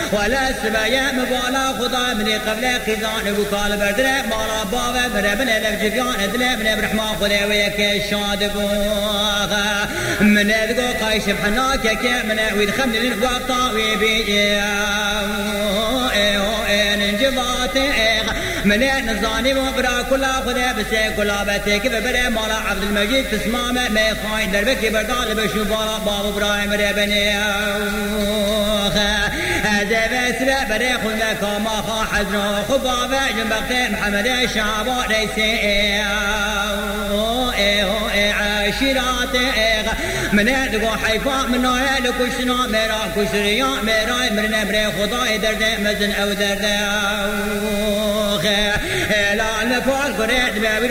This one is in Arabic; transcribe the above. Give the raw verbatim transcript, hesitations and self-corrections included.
ولا السبايا مبالا خدا من قبل قيزان وقال بردنا مالا بابا بربنا لفجفيان دلا من برحمة خدا ويك الشاد بوغا من ذقو قايش بحناك يا من ويدخمن الوقت ويبي نجبات من نزاني وبرا كلا خدا بس كلا بتك ببر مالا عبد المجيد تسمع ما خاين دربك بردال بشوف بابا ابراهيم ربني هذا بس بري خذ كما خا حزن خبابه جنبك محمد شعب ريسي عشيرات من ادغو حيفا من نايل كشنا مرا كشريا مرا من نبر خداي درد مزن او درد لا نفعل قريت